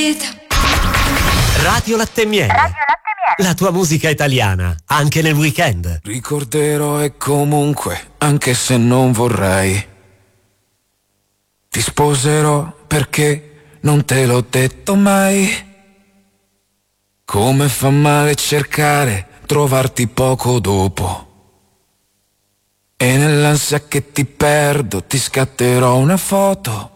Radio Latte e Miele. La tua musica italiana, anche nel weekend. Ricorderò e comunque, anche se non vorrei, ti sposerò perché non te l'ho detto mai. Come fa male cercare, trovarti poco dopo. E nell'ansia che ti perdo ti scatterò una foto